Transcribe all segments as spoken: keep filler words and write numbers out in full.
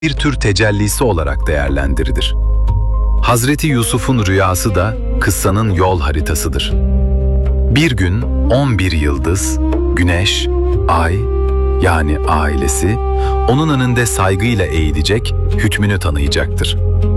bir tür tecellisi olarak değerlendirilir. Hazreti Yusuf'un rüyası da kıssanın yol haritasıdır. Bir gün on bir yıldız, güneş, ay yani ailesi onun önünde saygıyla eğilecek, hükmünü tanıyacaktır.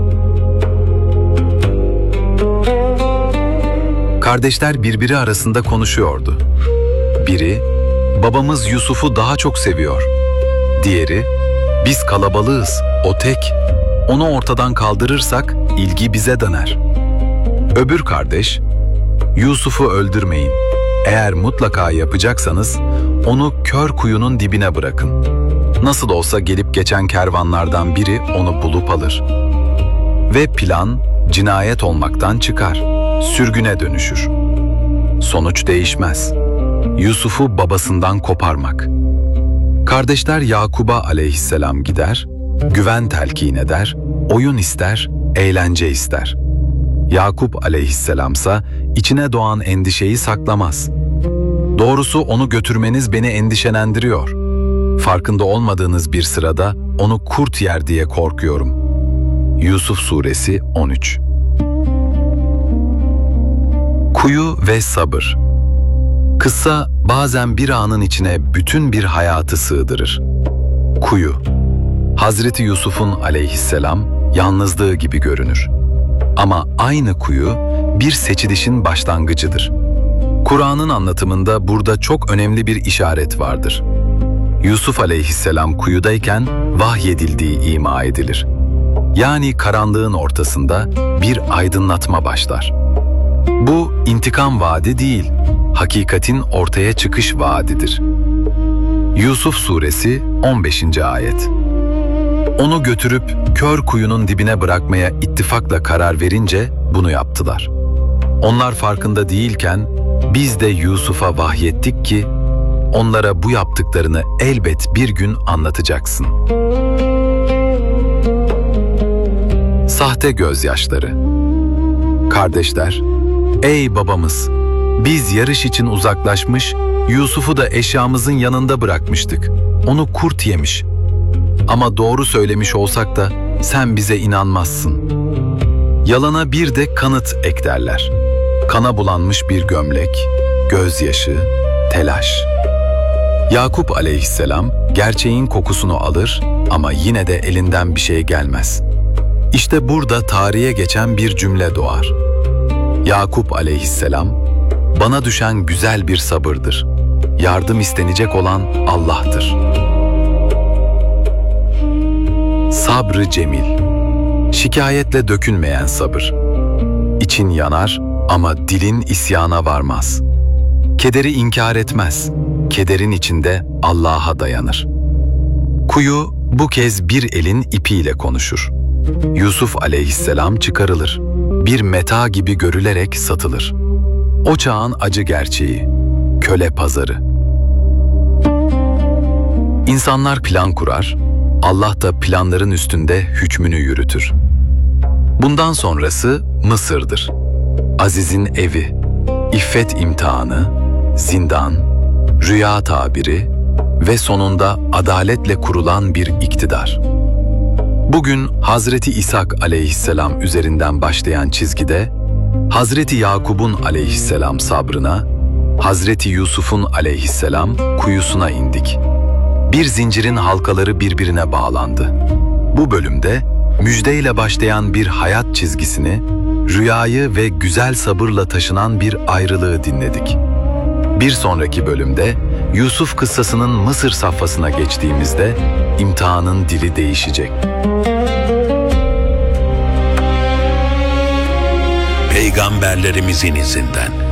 Kardeşler birbiri arasında konuşuyordu. Biri, babamız Yusuf'u daha çok seviyor. Diğeri, biz kalabalığız, o tek. Onu ortadan kaldırırsak ilgi bize döner. Öbür kardeş, Yusuf'u öldürmeyin. Eğer mutlaka yapacaksanız onu kör kuyunun dibine bırakın. Nasıl olsa gelip geçen kervanlardan biri onu bulup alır. Ve plan cinayet olmaktan çıkar, sürgüne dönüşür. Sonuç değişmez. Yusuf'u babasından koparmak. Kardeşler Yakub'a aleyhisselam gider, güven telkin eder, oyun ister, eğlence ister. Yakup aleyhisselamsa içine doğan endişeyi saklamaz. Doğrusu onu götürmeniz beni endişelendiriyor. Farkında olmadığınız bir sırada onu kurt yer diye korkuyorum. Yusuf Suresi on üç. Kuyu ve sabır. Kıssa bazen bir anın içine bütün bir hayatı sığdırır. Kuyu. Hazreti Yusuf'un aleyhisselam yalnızlığı gibi görünür. Ama aynı kuyu bir seçilişin başlangıcıdır. Kur'an'ın anlatımında burada çok önemli bir işaret vardır. Yusuf aleyhisselam kuyudayken vahyedildiği ima edilir. Yani karanlığın ortasında bir aydınlatma başlar. Bu intikam vaadi değil, hakikatin ortaya çıkış vaadidir. Yusuf Suresi on beşinci ayet. Onu götürüp kör kuyunun dibine bırakmaya ittifakla karar verince bunu yaptılar. Onlar farkında değilken biz de Yusuf'a vahyettik ki onlara bu yaptıklarını elbet bir gün anlatacaksın. Sahte gözyaşları. Kardeşler, ey babamız, biz yarış için uzaklaşmış, Yusuf'u da eşyamızın yanında bırakmıştık. Onu kurt yemiş. Ama doğru söylemiş olsak da sen bize inanmazsın. Yalana bir de kanıt eklerler. Kana bulanmış bir gömlek, gözyaşı, telaş. Yakup aleyhisselam gerçeğin kokusunu alır ama yine de elinden bir şey gelmez. İşte burada tarihe geçen bir cümle doğar. Yakup aleyhisselam, bana düşen güzel bir sabırdır. Yardım istenecek olan Allah'tır. Sabrı cemil. Şikayetle dökülmeyen sabır. İçin yanar ama dilin isyana varmaz. Kederi inkar etmez. Kederin içinde Allah'a dayanır. Kuyu bu kez bir elin ipiyle konuşur. Yusuf aleyhisselam çıkarılır. Bir meta gibi görülerek satılır. O çağın acı gerçeği, köle pazarı. İnsanlar plan kurar, Allah da planların üstünde hükmünü yürütür. Bundan sonrası Mısır'dır. Aziz'in evi, iffet imtihanı, zindan, rüya tabiri ve sonunda adaletle kurulan bir iktidar. Bugün Hazreti İshak aleyhisselam üzerinden başlayan çizgide, Hazreti Yakub'un aleyhisselam sabrına, Hazreti Yusuf'un aleyhisselam kuyusuna indik. Bir zincirin halkaları birbirine bağlandı. Bu bölümde müjdeyle başlayan bir hayat çizgisini, rüyayı ve güzel sabırla taşınan bir ayrılığı dinledik. Bir sonraki bölümde Yusuf kıssasının Mısır safhasına geçtiğimizde imtihanın dili değişecek. Peygamberlerimizin izinden